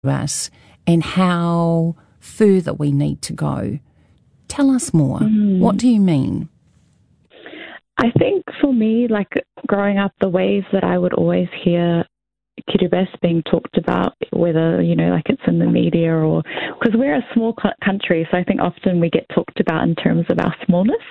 us and how further we need to go. Tell us more. What do you mean? I think for me, like growing up, the ways that I would always hear Kiribati being talked about, whether, like it's in the media or, because we're a small country, so I think often we get talked about in terms of our smallness,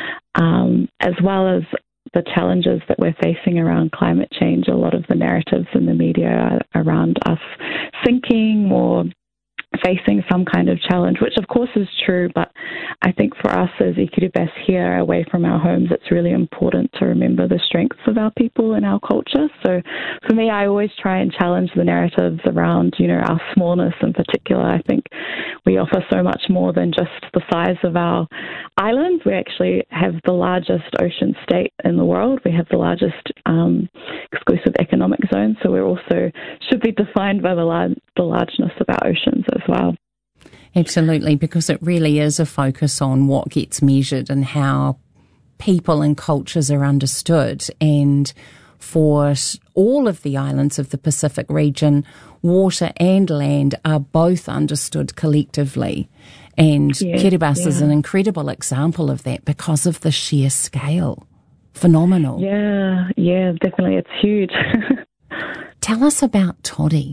as well as the challenges that we're facing around climate change. A lot of the narratives in the media are around us sinking or facing some kind of challenge, which of course is true, but I think for us as Kiribati here, away from our homes, it's really important to remember the strengths of our people and our culture. So for me, I always try and challenge the narratives around, our smallness in particular. I think we offer so much more than just the size of our islands. We actually have the largest ocean state in the world. We have the largest exclusive economic zone, so we also should be defined by the largeness of our oceans as well. Absolutely, because it really is a focus on what gets measured and how people and cultures are understood. And for all of the islands of the Pacific region, water and land are both understood collectively. And Kiribati is an incredible example of that because of the sheer scale. Phenomenal. Yeah, definitely. It's huge. Tell us about toddy.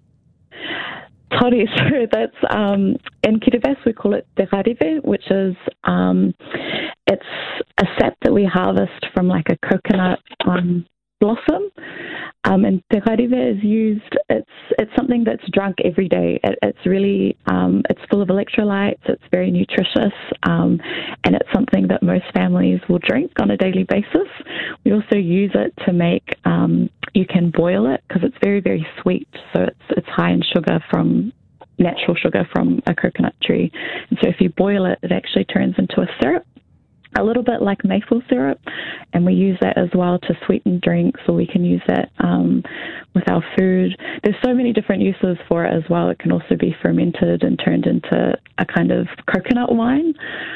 Toddy, so that's, in Kiribati we call it te rarive, which is, it's a sap that we harvest from like a coconut blossom, and te rarive is used, it's something that's drunk every day. It's really, it's full of electrolytes, it's very nutritious, and it's something that most families will drink on a daily basis. We also use it to make, you can boil it because it's very, very sweet, so it's high in sugar from natural sugar from a coconut tree. And so if you boil it, it actually turns into a syrup, a little bit like maple syrup, and we use that as well to sweeten drinks, or we can use that with our food. There's so many different uses for it as well. It can also be fermented and turned into a kind of coconut wine.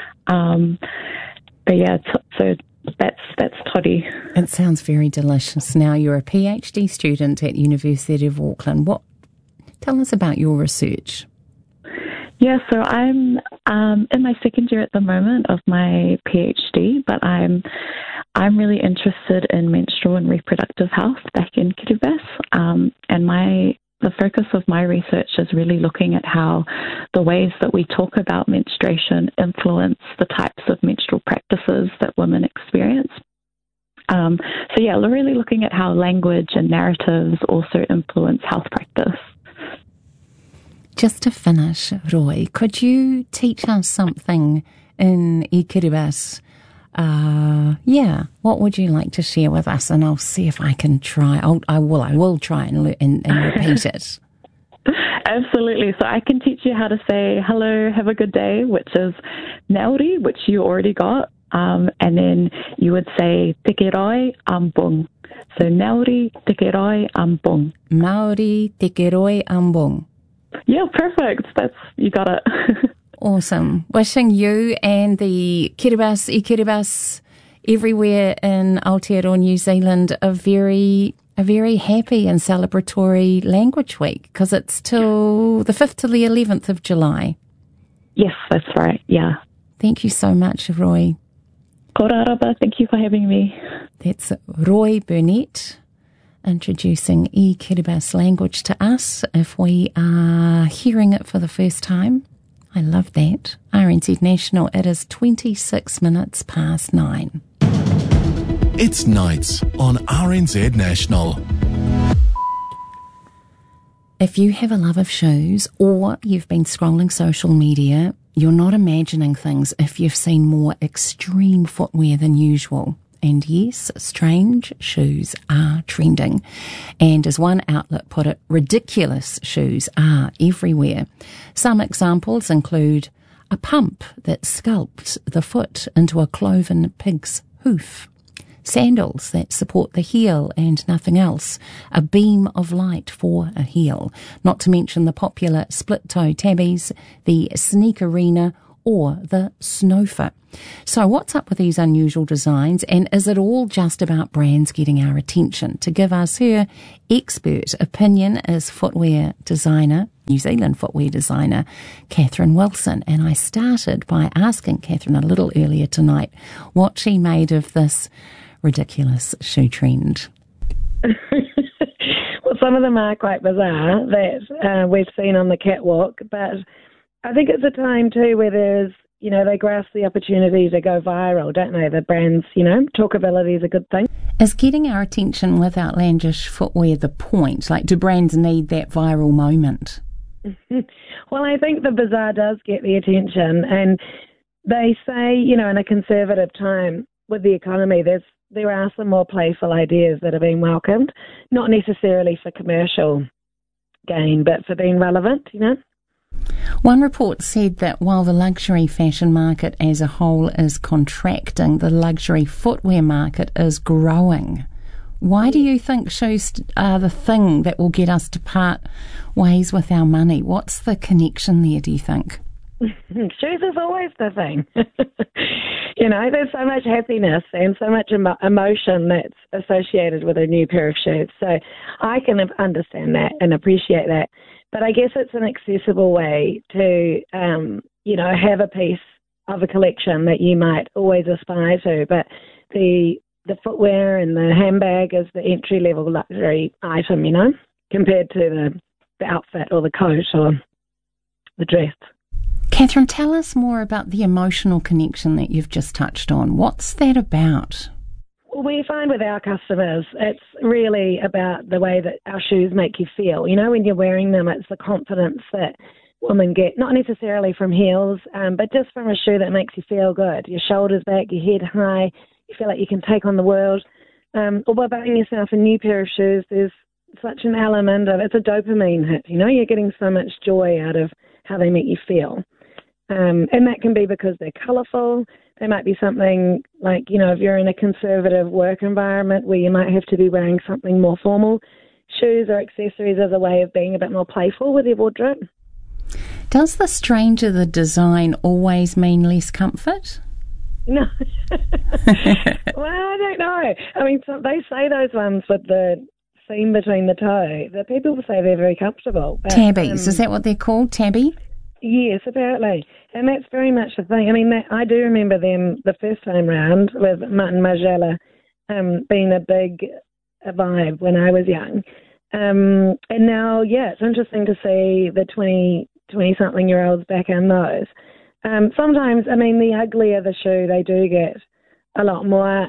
But yeah, so that's toddy. It sounds very delicious. Now, you're a PhD student at University of Auckland. Tell us about your research. Yeah, so I'm in my second year at the moment of my PhD, but I'm really interested in menstrual and reproductive health back in Kiribati, and the focus of my research is really looking at how the ways that we talk about menstruation influence the types of menstrual practices that women experience. So yeah, really looking at how language and narratives also influence health practice. Just to finish, Roy, could you teach us something in Kiribati? What would you like to share with us? And I'll see if I can try. I will try and repeat it. Absolutely. So I can teach you how to say hello, have a good day, which is Nauri, which you already got. And then you would say Teke roi ambong. So Nauri, Teke roi ambong. Maori, Teke roi ambong. Yeah, perfect. You got it. Awesome. Wishing you and the Kiribati everywhere in Aotearoa, New Zealand, a very happy and celebratory language week, because it's till the 5th to the 11th of July. Yes, that's right. Yeah. Thank you so much, Roy. Ko raraba. Thank you for having me. That's Roy Burnett, introducing Kiribati language to us if we are hearing it for the first time. I love that. RNZ National, it is 26 minutes past 9. It's nights on RNZ National. If you have a love of shows or you've been scrolling social media, you're not imagining things if you've seen more extreme footwear than usual. And yes, strange shoes are trending. And as one outlet put it, ridiculous shoes are everywhere. Some examples include a pump that sculpts the foot into a cloven pig's hoof, sandals that support the heel and nothing else, a beam of light for a heel, not to mention the popular split-toe tabbies, the sneakerina, or the snowfer. So what's up with these unusual designs, and is it all just about brands getting our attention? To give us her expert opinion is footwear designer, New Zealand footwear designer, Catherine Wilson. And I started by asking Catherine a little earlier tonight what she made of this ridiculous shoe trend. Well, some of them are quite bizarre that we've seen on the catwalk, but I think it's a time too where there's, they grasp the opportunity to go viral, don't they? The brands, talkability is a good thing. Is getting our attention with outlandish footwear the point? Like, do brands need that viral moment? Well, I think the bizarre does get the attention, and they say, in a conservative time with the economy, there are some more playful ideas that are being welcomed, not necessarily for commercial gain, but for being relevant, One report said that while the luxury fashion market as a whole is contracting, the luxury footwear market is growing. Why do you think shoes are the thing that will get us to part ways with our money? What's the connection there, do you think? Shoes is always the thing. There's so much happiness and so much emotion that's associated with a new pair of shoes. So I can understand that and appreciate that. But I guess it's an accessible way to, have a piece of a collection that you might always aspire to. But the footwear and the handbag is the entry-level luxury item, compared to the outfit or the coat or the dress. Catherine, tell us more about the emotional connection that you've just touched on. What's that about? Well, we find with our customers, it's really about the way that our shoes make you feel. When you're wearing them, it's the confidence that women get, not necessarily from heels, but just from a shoe that makes you feel good. Your shoulders back, your head high, you feel like you can take on the world. Or by buying yourself a new pair of shoes, there's such an element of, it's a dopamine hit. You're getting so much joy out of how they make you feel. And that can be because they're colourful. They might be something like, if you're in a conservative work environment where you might have to be wearing something more formal, shoes or accessories as a way of being a bit more playful with your wardrobe. Does the stranger the design always mean less comfort? No. Well, I don't know. I mean, they say those ones with the seam between the toe. The people say they're very comfortable. But, tabbies, is that what they're called, tabby? Yes, apparently. And that's very much the thing. I mean, I do remember them the first time round with Martin Margiela being a big vibe when I was young. And now, it's interesting to see the 20-something-year-olds back in those. Sometimes, the uglier the shoe, they do get a lot more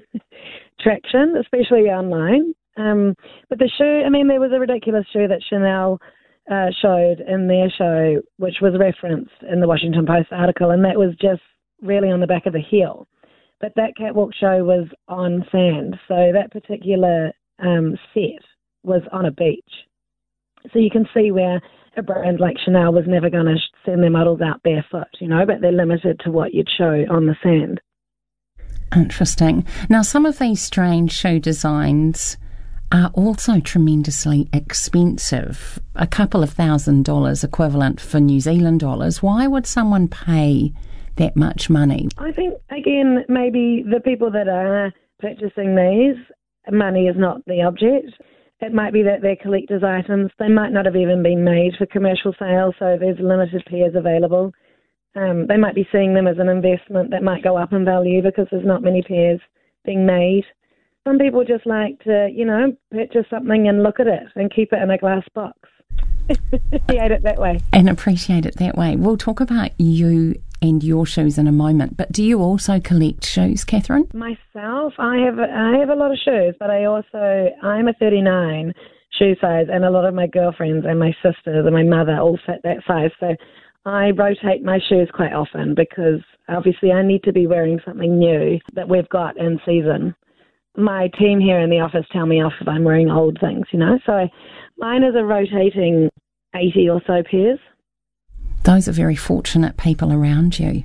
traction, especially online. But the shoe, there was a ridiculous shoe that Chanel showed in their show, which was referenced in the Washington Post article, and that was just really on the back of the heel. But that catwalk show was on sand, so that particular set was on a beach. So you can see where a brand like Chanel was never going to send their models out barefoot, but they're limited to what you'd show on the sand. Interesting. Now, some of these strange shoe designs are also tremendously expensive, a couple of $1,000s equivalent for New Zealand dollars. Why would someone pay that much money? I think, again, maybe the people that are purchasing these, money is not the object. It might be that they're collector's items. They might not have even been made for commercial sale, so there's limited pairs available. They might be seeing them as an investment that might go up in value because there's not many pairs being made. Some people just like to, purchase something and look at it and keep it in a glass box. Appreciate it that way. And appreciate it that way. We'll talk about you and your shoes in a moment, but do you also collect shoes, Catherine? Myself, I have a lot of shoes, but I'm a 39 shoe size, and a lot of my girlfriends and my sisters and my mother all fit that size. So I rotate my shoes quite often because obviously I need to be wearing something new that we've got in season. My team here in the office tell me off if I'm wearing old things, So mine is a rotating 80 or so pairs. Those are very fortunate people around you,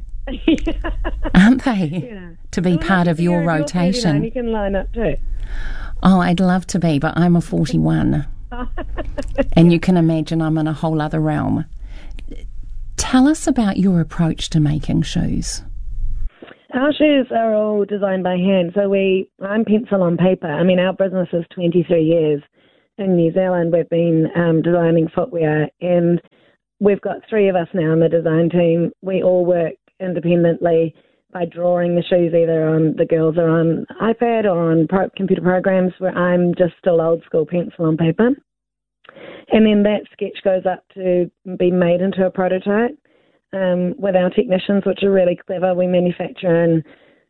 aren't they? Yeah. To be part of your rotation. You can line up too. Oh, I'd love to be, but I'm a 41. And you can imagine I'm in a whole other realm. Tell us about your approach to making shoes. Our shoes are all designed by hand, so I'm pencil on paper. I mean, our business is 23 years. In New Zealand, we've been designing footwear, and we've got 3 of us now on the design team. We all work independently by drawing the shoes, either the girls are on iPad or on computer programs, where I'm just still old school pencil on paper. And then that sketch goes up to be made into a prototype with our technicians, which are really clever. We manufacture in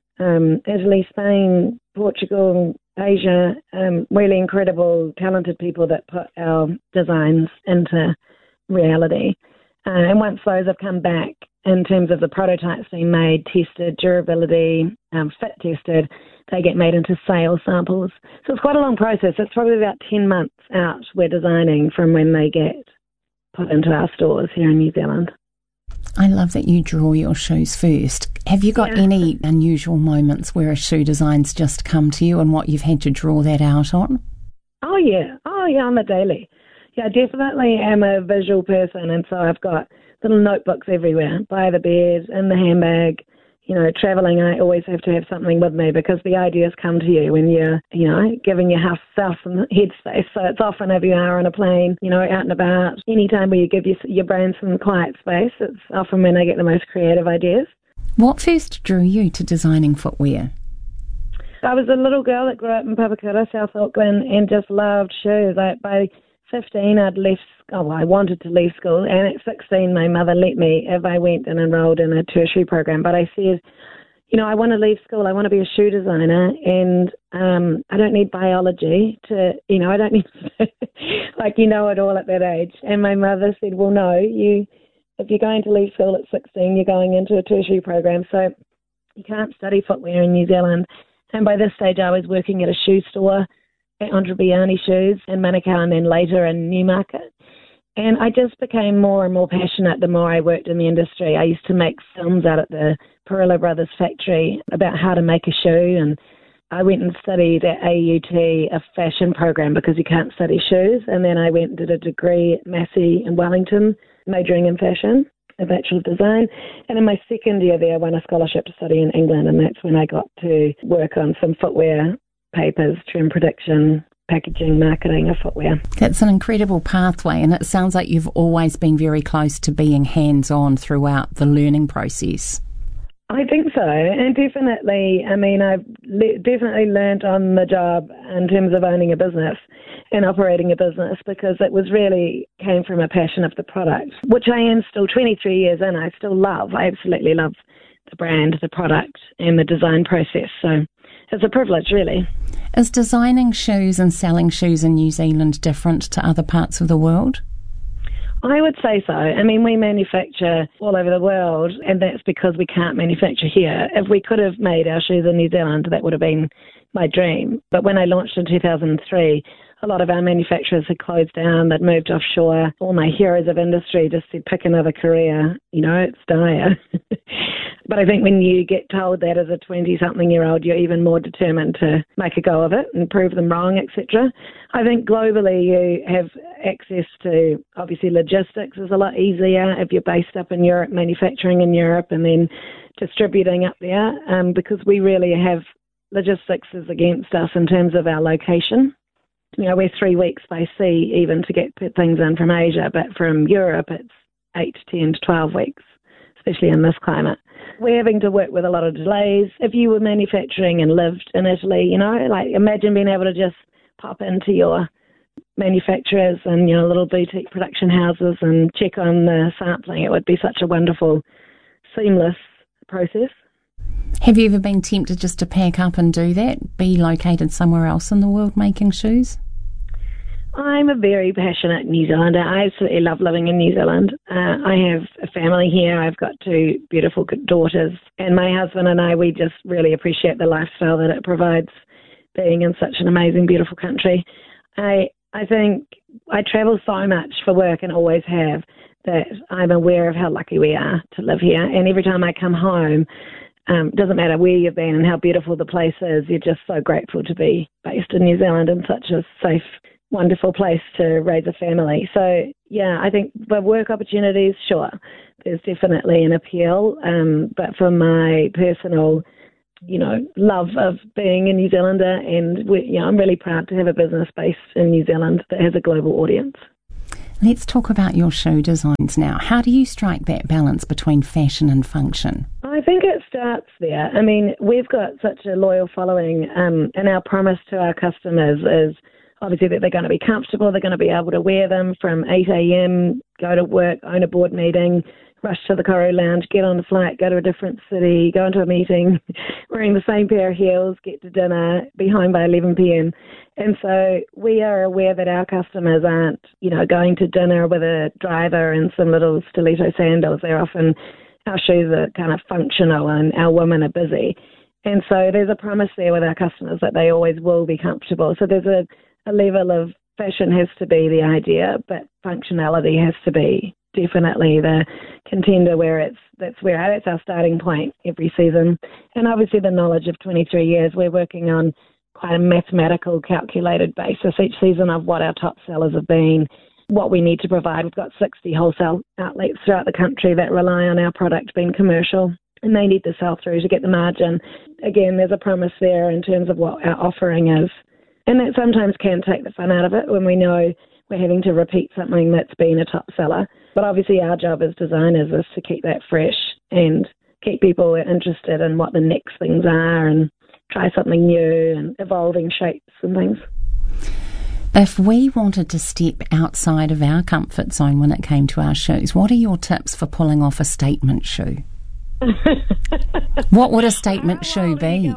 Italy, Spain, Portugal, Asia, really incredible, talented people that put our designs into reality. And once those have come back, in terms of the prototypes being made, tested, durability, fit tested, they get made into sale samples. So it's quite a long process. It's probably about 10 months out we're designing from when they get put into our stores here in New Zealand. I love that you draw your shoes first. Have you got any unusual moments where a shoe design's just come to you and what you've had to draw that out on? Oh yeah, on the daily. Yeah, I definitely am a visual person, and so I've got little notebooks everywhere, by the bed, in the handbag. You know, travelling, I always have to have something with me because the ideas come to you when you're, giving your self some headspace. So it's often if you are on a plane, out and about. Anytime where you give your brain some quiet space, it's often when I get the most creative ideas. What first drew you to designing footwear? I was a little girl that grew up in Papakura, South Auckland, and just loved shoes. By 15, I wanted to leave school, and at 16, my mother let me if I went and enrolled in a tertiary program. But I said, I want to leave school. I want to be a shoe designer, and I don't need biology to, I don't need to, it all at that age. And my mother said, well, no, if you're going to leave school at 16, you're going into a tertiary program, so you can't study footwear in New Zealand. And by this stage, I was working at a shoe store at Andre Biani Shoes in Manukau, and then later in Newmarket. And I just became more and more passionate the more I worked in the industry. I used to make films out at the Perillo Brothers factory about how to make a shoe, and I went and studied at AUT a fashion program because you can't study shoes. And then I went and did a degree at Massey in Wellington, majoring in fashion, a Bachelor of Design. And in my second year there, I won a scholarship to study in England, and that's when I got to work on some footwear papers, trend prediction, packaging, marketing of footwear. That's an incredible pathway, and it sounds like you've always been very close to being hands-on throughout the learning process. I think so, and definitely, I've definitely learned on the job in terms of owning a business and operating a business, because it was really came from a passion of the product, which I am still 23 years in. I still love. I absolutely love the brand, the product, and the design process. So it's a privilege, really. Is designing shoes and selling shoes in New Zealand different to other parts of the world? I would say so. We manufacture all over the world, and that's because we can't manufacture here. If we could have made our shoes in New Zealand, that would have been my dream. But when I launched in 2003, a lot of our manufacturers had closed down, they'd moved offshore. All my heroes of industry just said, pick another career. It's dire. But I think when you get told that as a 20-something-year-old, you're even more determined to make a go of it and prove them wrong, etc. I think globally you have access to, obviously, logistics is a lot easier if you're based up in Europe, manufacturing in Europe and then distributing up there, because we really have logistics is against us in terms of our location. We're 3 weeks by sea even to get things in from Asia, but from Europe it's 8 to 10 to 12 weeks, especially in this climate. We're having to work with a lot of delays. If you were manufacturing and lived in Italy, imagine being able to just pop into your manufacturers and your little boutique production houses and check on the sampling. It would be such a wonderful, seamless process. Have you ever been tempted just to pack up and do that, be located somewhere else in the world making shoes? I'm a very passionate New Zealander. I absolutely love living in New Zealand. I have a family here. I've got 2 beautiful daughters. And my husband and I, we just really appreciate the lifestyle that it provides being in such an amazing, beautiful country. I think I travel so much for work and always have, that I'm aware of how lucky we are to live here. And every time I come home, doesn't matter where you've been and how beautiful the place is, you're just so grateful to be based in New Zealand in such a safe wonderful place to raise a family. So, yeah, I think for work opportunities, sure, there's definitely an appeal. But for my personal, love of being a New Zealander, and I'm really proud to have a business based in New Zealand that has a global audience. Let's talk about your shoe designs now. How do you strike that balance between fashion and function? I think it starts there. I mean, we've got such a loyal following, and our promise to our customers is obviously that they're going to be comfortable, they're going to be able to wear them from 8 a.m, go to work, own a board meeting, rush to the Koru Lounge, get on a flight, go to a different city, go into a meeting, wearing the same pair of heels, get to dinner, be home by 11 p.m. And so we are aware that our customers aren't, going to dinner with a driver and some little stiletto sandals. Our shoes are kind of functional and our women are busy. And so there's a promise there with our customers that they always will be comfortable. So there's a level of fashion has to be the idea, but functionality has to be definitely the contender that's our starting point every season. And obviously the knowledge of 23 years, we're working on quite a mathematical, calculated basis each season of what our top sellers have been, what we need to provide. We've got 60 wholesale outlets throughout the country that rely on our product being commercial, and they need to sell through to get the margin. Again, there's a promise there in terms of what our offering is. And that sometimes can take the fun out of it when we know we're having to repeat something that's been a top seller. But obviously our job as designers is to keep that fresh and keep people interested in what the next things are and try something new and evolving shapes and things. If we wanted to step outside of our comfort zone when it came to our shoes, what are your tips for pulling off a statement shoe? What would a statement shoe be?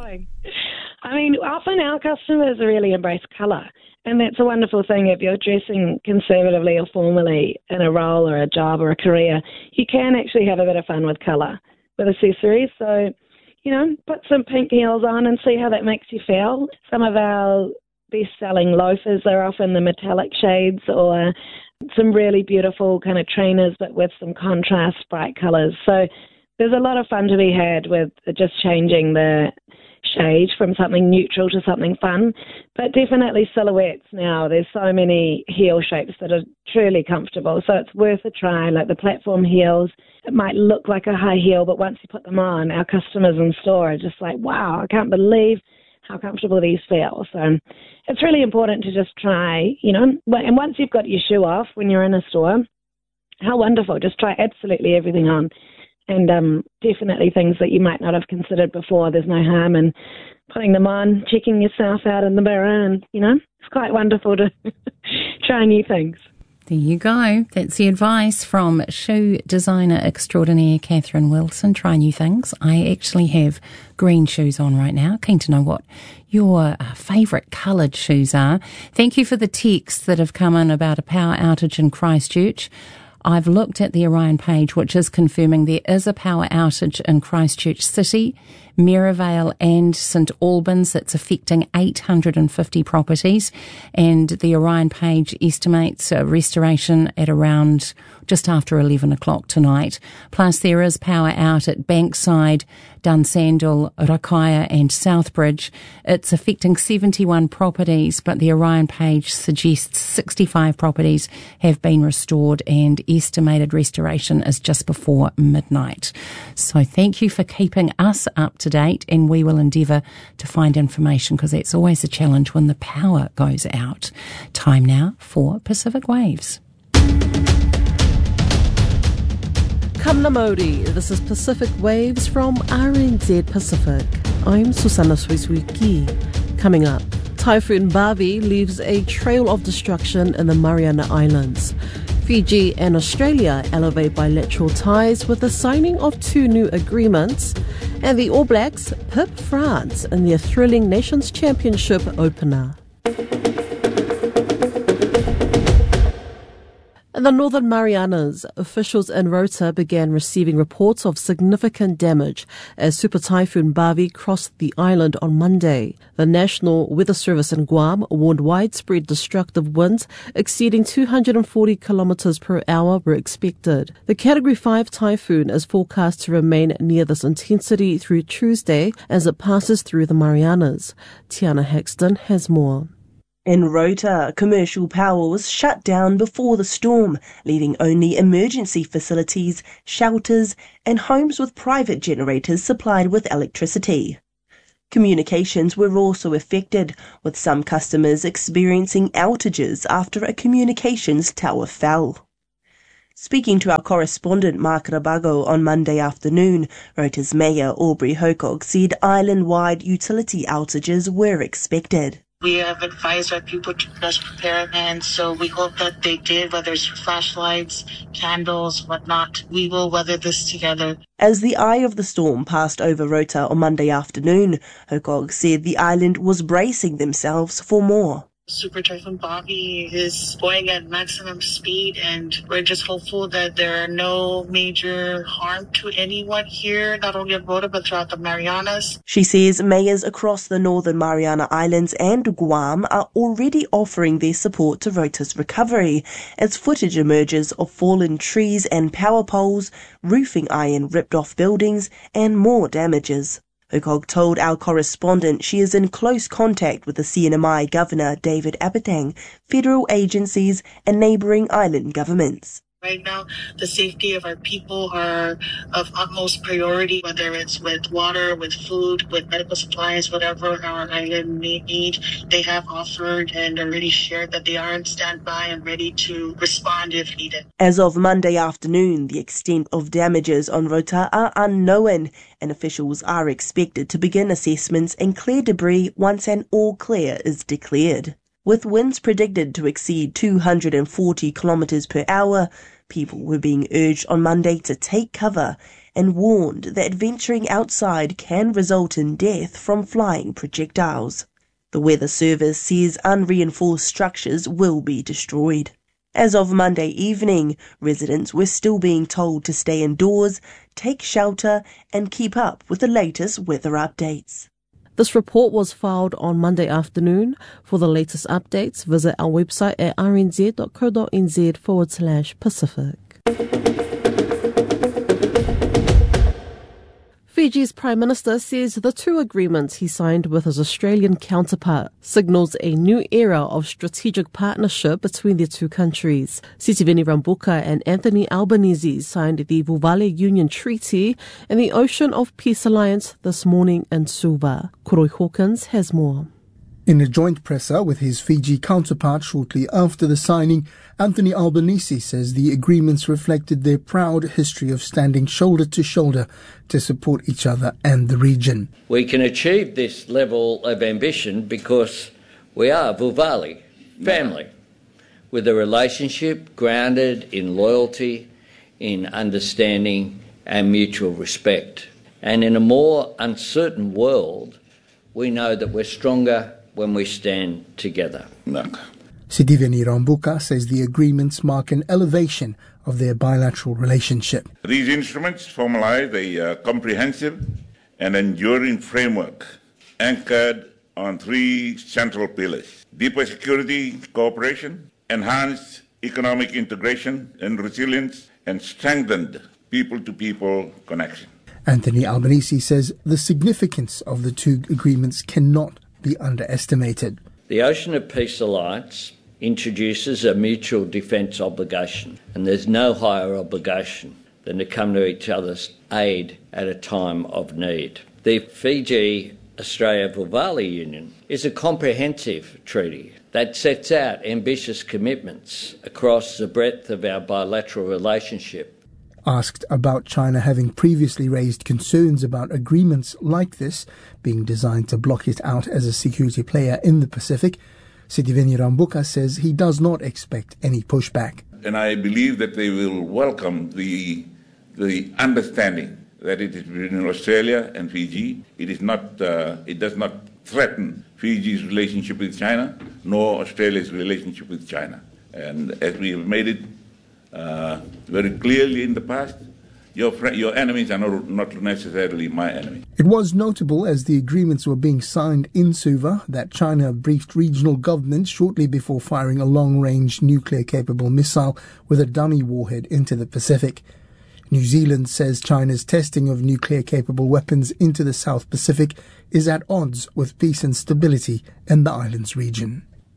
I mean, often our customers really embrace colour, and that's a wonderful thing. If you're dressing conservatively or formally in a role or a job or a career, you can actually have a bit of fun with colour, with accessories. So, put some pink heels on and see how that makes you feel. Some of our best-selling loafers are often the metallic shades, or some really beautiful kind of trainers, but with some contrast, bright colours. So there's a lot of fun to be had with just changing the shade from something neutral to something fun. But definitely silhouettes now. There's so many heel shapes that are truly comfortable. So it's worth a try, like the platform heels. It might look like a high heel, but once you put them on, our customers in store are just like, wow, I can't believe how comfortable these feel. So it's really important to just try, and once you've got your shoe off when you're in a store, how wonderful. Just try absolutely everything on. And definitely things that you might not have considered before. There's no harm in putting them on, checking yourself out in the mirror, and, it's quite wonderful to try new things. There you go. That's the advice from shoe designer extraordinaire Catherine Wilson. Try new things. I actually have green shoes on right now. Keen to know what your favourite coloured shoes are. Thank you for the texts that have come in about a power outage in Christchurch. I've looked at the Orion page, which is confirming there is a power outage in Christchurch City, Maryvale and St Albans that's affecting 850 properties. And the Orion page estimates a restoration at around just after 11 o'clock tonight. Plus there is power out at Bankside, Dunsandel, Rakaia and Southbridge. It's affecting 71 properties, but the Orion page suggests 65 properties have been restored and estimated restoration is just before midnight. So thank you for keeping us up to date, and we will endeavour to find information because that's always a challenge when the power goes out. Time now for Pacific Waves. Kamla Modi, this is Pacific Waves from RNZ Pacific. I'm Susanna Suisuiki. Coming up, Typhoon Bavi leaves a trail of destruction in the Mariana Islands. Fiji and Australia elevate bilateral ties with the signing of 2 new agreements. And the All Blacks pip France in their thrilling Nations Championship opener. In the Northern Marianas, officials in Rota began receiving reports of significant damage as Super Typhoon Bavi crossed the island on Monday. The National Weather Service in Guam warned widespread destructive winds exceeding 240 kilometers per hour were expected. The Category 5 typhoon is forecast to remain near this intensity through Tuesday as it passes through the Marianas. Tiana Hexton has more. In Rota, commercial power was shut down before the storm, leaving only emergency facilities, shelters, and homes with private generators supplied with electricity. Communications were also affected, with some customers experiencing outages after a communications tower fell. Speaking to our correspondent Mark Rabago on Monday afternoon, Rota's Mayor Aubrey Hocock said island-wide utility outages were expected. We have advised our people to best prepare, and so we hope that they did, whether it's flashlights, candles, whatnot. We will weather this together. As the eye of the storm passed over Rota on Monday afternoon, Hocock said the island was bracing themselves for more. Super Typhoon Bobby is going at maximum speed, and we're just hopeful that there are no major harm to anyone here, not only in Rota but throughout the Marianas. She says mayors across the Northern Mariana Islands and Guam are already offering their support to Rota's recovery, as footage emerges of fallen trees and power poles, roofing iron ripped off buildings, and more damages. Hocock told our correspondent she is in close contact with the CNMI Governor David Apatang, federal agencies and neighbouring island governments. Right now, the safety of our people are of utmost priority, whether it's with water, with food, with medical supplies, whatever our island may need. They have offered and already shared that they are on standby and ready to respond if needed. As of Monday afternoon, the extent of damages on Rota are unknown, and officials are expected to begin assessments and clear debris once an all clear is declared. With winds predicted to exceed 240 kilometres per hour, people were being urged on Monday to take cover and warned that venturing outside can result in death from flying projectiles. The Weather Service says unreinforced structures will be destroyed. As of Monday evening, residents were still being told to stay indoors, take shelter, and keep up with the latest weather updates. This report was filed on Monday afternoon. For the latest updates, visit our website at rnz.co.nz/Pacific. Fiji's Prime Minister says the two agreements he signed with his Australian counterpart signals a new era of strategic partnership between the two countries. Sitiveni Rabuka and Anthony Albanese signed the Vuvale Union Treaty and the Ocean of Peace Alliance this morning in Suva. Koroi Hawkins has more. In a joint presser with his Fiji counterpart shortly after the signing, Anthony Albanese says the agreements reflected their proud history of standing shoulder to shoulder to support each other and the region. We can achieve this level of ambition because we are Vuvale, family, with a relationship grounded in loyalty, in understanding and mutual respect. And in a more uncertain world, we know that we're stronger when we stand together. Sitiveni Rabuka says the agreements mark an elevation of their bilateral relationship. These instruments formalize a comprehensive and enduring framework anchored on three central pillars: deeper security cooperation, enhanced economic integration and resilience, and strengthened people-to-people connection. Anthony Albanese says the significance of the two agreements cannot be underestimated. The Ocean of Peace Alliance introduces a mutual defence obligation, and there's no higher obligation than to come to each other's aid at a time of need. The Fiji-Australia-Vuvale Union is a comprehensive treaty that sets out ambitious commitments across the breadth of our bilateral relationship. Asked about China having previously raised concerns about agreements like this being designed to block it out as a security player in the Pacific, Sitiveni Rabuka says he does not expect any pushback. And I believe that they will welcome the understanding that it is between Australia and Fiji. It does not threaten Fiji's relationship with China, nor Australia's relationship with China. And as we have made it very clearly in the past, your enemies are not necessarily my enemy. It was notable as the agreements were being signed in Suva that China briefed regional governments shortly before firing a long-range nuclear-capable missile with a dummy warhead into the Pacific. New Zealand says China's testing of nuclear-capable weapons into the South Pacific is at odds with peace and stability in the islands region.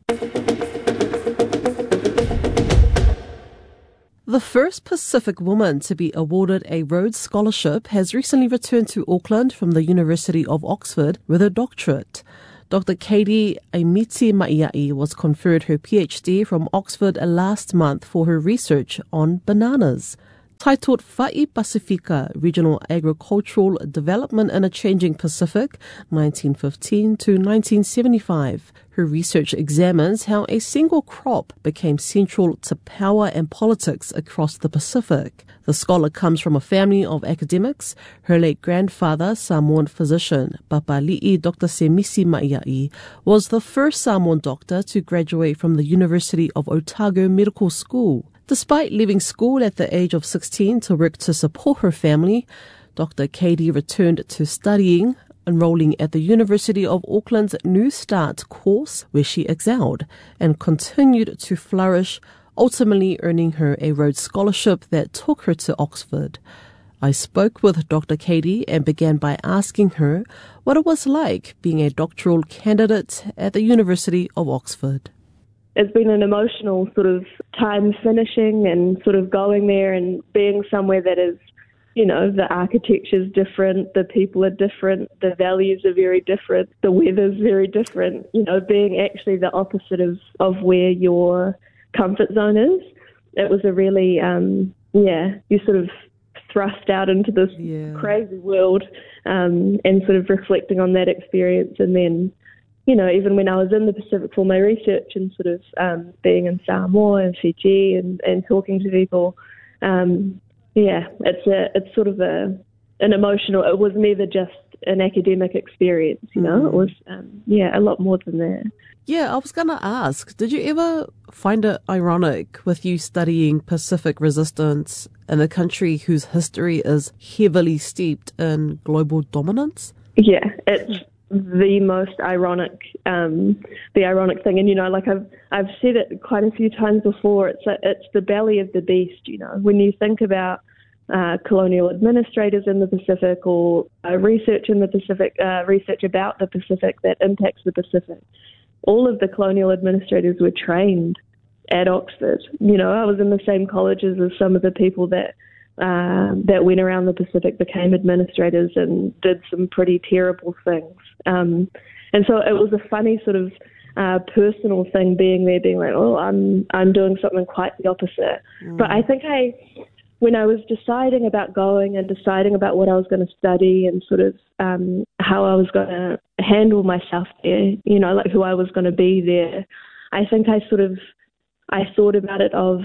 The first Pacific woman to be awarded a Rhodes Scholarship has recently returned to Auckland from the University of Oxford with a doctorate. Dr. Katie Aimiti Maiai was conferred her PhD from Oxford last month for her research on bananas. Titled Fa'i Pacifica, Regional Agricultural Development in a Changing Pacific, 1915 to 1975. Her research examines how a single crop became central to power and politics across the Pacific. The scholar comes from a family of academics. Her late grandfather, Samoan physician Papali'i Dr. Semisi Maiai, was the first Samoan doctor to graduate from the University of Otago Medical School. Despite leaving school at the age of 16 to work to support her family, Dr. Katie returned to studying, enrolling at the University of Auckland's New Start course, where she excelled, and continued to flourish, ultimately earning her a Rhodes Scholarship that took her to Oxford. I spoke with Dr. Katie and began by asking her what it was like being a doctoral candidate at the University of Oxford. It's been an emotional sort of time finishing and sort of going there and being somewhere that is, you know, the architecture's different, the people are different, the values are very different, the weather's very different, you know, being actually the opposite of where your comfort zone is. It was a really, you sort of thrust out into this crazy world and sort of reflecting on that experience. And then, you know, even when I was in the Pacific for my research and sort of being in Samoa and Fiji and talking to people, it's sort of an emotional. It was never just an academic experience, you know. It was a lot more than that. Yeah, I was going to ask, did you ever find it ironic with you studying Pacific resistance in a country whose history is heavily steeped in global dominance? Yeah, it's the most ironic, the ironic thing. And, you know, like I've said it quite a few times before, it's the belly of the beast, you know. When you think about colonial administrators in the Pacific or research in the Pacific, research about the Pacific that impacts the Pacific, all of the colonial administrators were trained at Oxford. You know, I was in the same colleges as some of the people that went around the Pacific, became administrators and did some pretty terrible things. And so it was a funny sort of personal thing being there, being like, oh, I'm doing something quite the opposite. But I think when I was deciding about going and deciding about what I was going to study and sort of how I was going to handle myself there, you know, like who I was going to be there, I think I thought about it of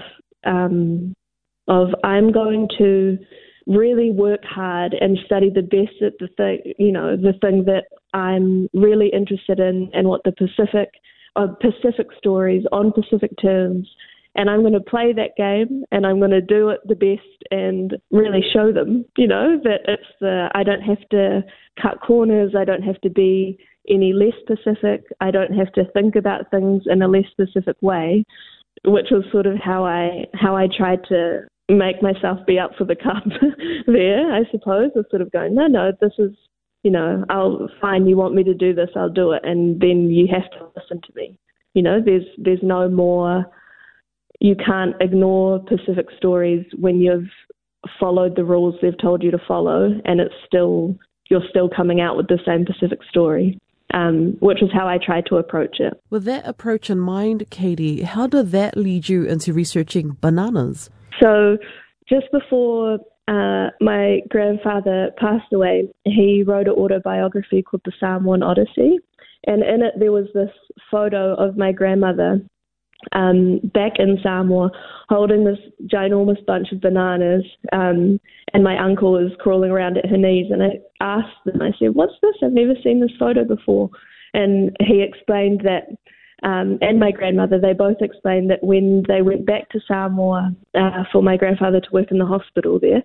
I'm going to really work hard and study the best at the thing that I'm really interested in and what the Pacific stories on Pacific terms, and I'm going to play that game and I'm going to do it the best and really show them, you know, that I don't have to cut corners, I don't have to be any less Pacific, I don't have to think about things in a less specific way, which was sort of how I tried to make myself be up for the cup there, I suppose. I was sort of going, no, this is, you know, fine, you want me to do this, I'll do it, and then you have to listen to me. You know, there's no more, you can't ignore Pacific stories when you've followed the rules they've told you to follow, and you're still coming out with the same Pacific story. Which is how I tried to approach it. With that approach in mind, Katie, how did that lead you into researching bananas? So just before my grandfather passed away, he wrote an autobiography called The Samoan Odyssey. And in it, there was this photo of my grandmother back in Samoa holding this ginormous bunch of bananas, and my uncle was crawling around at her knees, and I asked them, I said, what's this? I've never seen this photo before. And he explained that, and my grandmother, they both explained that when they went back to Samoa for my grandfather to work in the hospital there,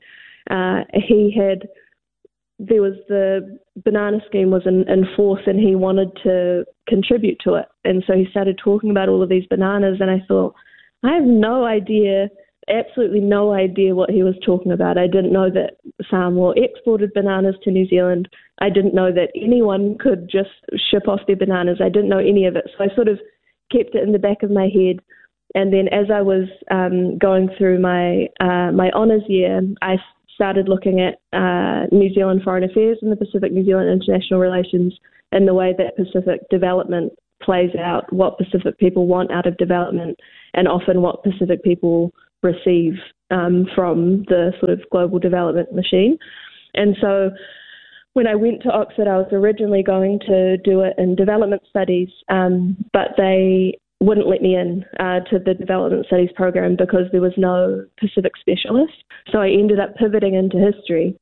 there was the banana scheme was in force and he wanted to contribute to it. And so he started talking about all of these bananas, and I thought, I have no idea, absolutely no idea what he was talking about. I didn't know that Samoa exported bananas to New Zealand. I didn't know that anyone could just ship off their bananas. I didn't know any of it. So I sort of kept it in the back of my head. And then as I was going through my honours year, I started looking at New Zealand foreign affairs and the Pacific New Zealand international relations and the way that Pacific development plays out, what Pacific people want out of development, and often what Pacific people receive from the sort of global development machine. And so when I went to Oxford, I was originally going to do it in development studies, but they wouldn't let me in to the development studies program because there was no Pacific specialist. So I ended up pivoting into history.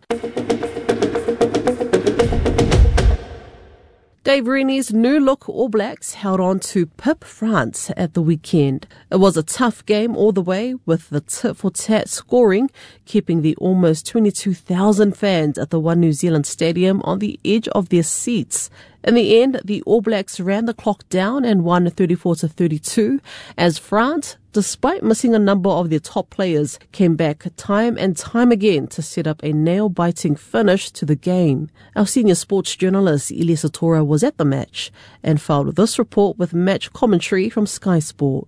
Dave Rennie's new-look All Blacks held on to pip France at the weekend. It was a tough game all the way, with the tit-for-tat scoring keeping the almost 22,000 fans at the One New Zealand Stadium on the edge of their seats. In the end, the All Blacks ran the clock down and won 34-32, as France, despite missing a number of their top players, came back time and time again to set up a nail-biting finish to the game. Our senior sports journalist, Ilia Satora, was at the match and filed this report with match commentary from Sky Sport.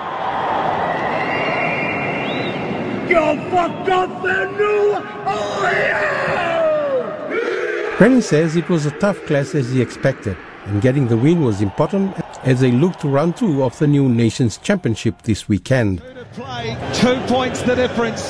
You're fucked up and new! Oh, yeah! Rennie says it was a tough clash as he expected, and getting the win was important as they look to round 2 of the new Nations Championship this weekend. 2 points the difference.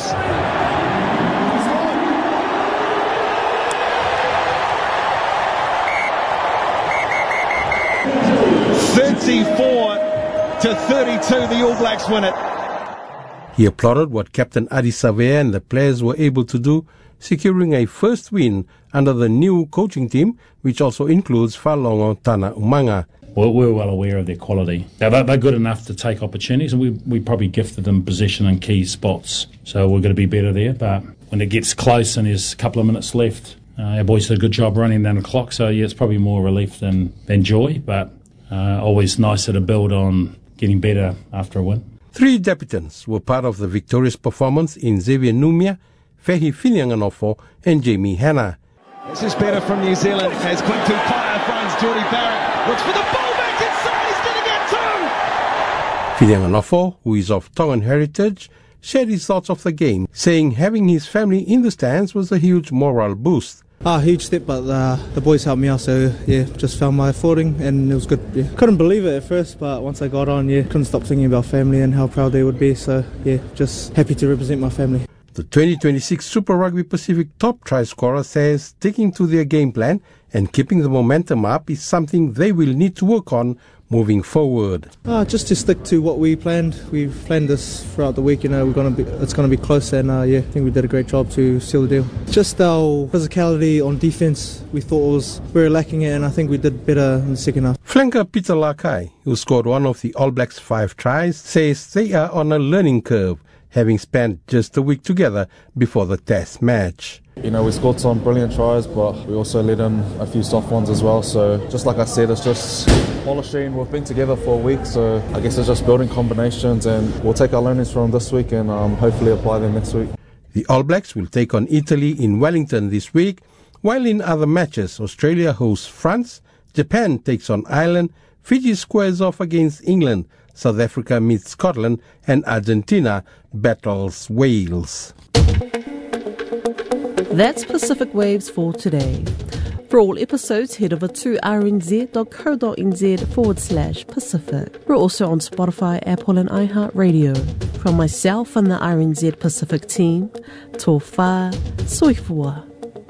34-32, the All Blacks win it. He applauded what Captain Adi Savea and the players were able to do, securing a first win under the new coaching team, which also includes Falongo Tana Umanga. Well, we're well aware of their quality. They're good enough to take opportunities, and we probably gifted them position in key spots. So we're going to be better there. But when it gets close and there's a couple of minutes left, our boys did a good job running down the clock. So, yeah, it's probably more relief than joy, but always nicer to build on getting better after a win. 3 debutants were part of the victorious performance in Xavier Numia, Fehi Filianganofo and Jamie Hanna. This is better from New Zealand as Quinn Tupaia finds Jordie Barrett. Looks for the ball back inside. He's going to get 2. Filianganofo, who is of Tongan heritage, shared his thoughts of the game, saying having his family in the stands was a huge moral boost. Huge step, but the boys helped me out, so yeah, just found my footing and it was good. Yeah. Couldn't believe it at first, but once I got on, couldn't stop thinking about family and how proud they would be, so just happy to represent my family. The 2026 Super Rugby Pacific top try scorer says sticking to their game plan and keeping the momentum up is something they will need to work on moving forward. Just to stick to what we planned. We've planned this throughout the week. It's going to be close, and I think we did a great job to seal the deal. Just our physicality on defence, we thought we were lacking it, and I think we did better in the second half. Flanker Peter Lakai, who scored one of the All Blacks' 5 tries, says they are on a learning curve, having spent just a week together before the test match. We scored some brilliant tries, but we also let in a few soft ones as well. So just like I said, it's just polishing. We've been together for a week, so I guess it's just building combinations, and we'll take our learnings from this week and hopefully apply them next week. The All Blacks will take on Italy in Wellington this week, while in other matches, Australia hosts France, Japan takes on Ireland, Fiji squares off against England, South Africa meets Scotland, and Argentina battles Wales. That's Pacific Waves for today. For all episodes, head over to rnz.co.nz/Pacific. We're also on Spotify, Apple and iHeartRadio. From myself and the RNZ Pacific team, tō whā, soifua.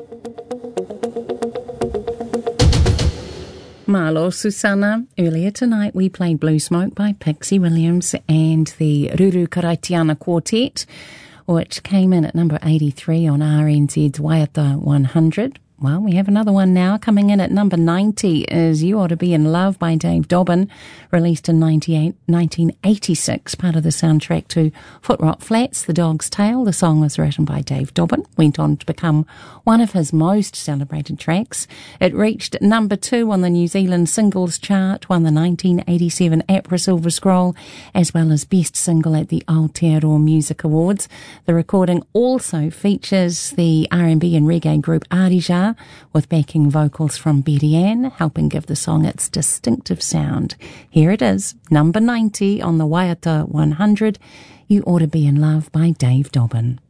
Malo, Susanna. Earlier tonight we played Blue Smoke by Pixie Williams and the Ruru Karaitiana Quartet, which came in at number 83 on RNZ's Waiata 100. Well, we have another one now. Coming in at number 90 is You Ought to Be in Love by Dave Dobbin, released in 1986, part of the soundtrack to Foot Rot Flats, The Dog's Tale. The song was written by Dave Dobbin, went on to become one of his most celebrated tracks. It reached number 2 on the New Zealand singles chart, won the 1987 APRA Silver Scroll, as well as Best Single at the Aotearoa Music Awards. The recording also features the R&B and reggae group Arija, Waiata, with backing vocals from Betty Ann, helping give the song its distinctive sound. Here it is, number 90 on the Waiata 100, You Ought to Be in Love by Dave Dobbin.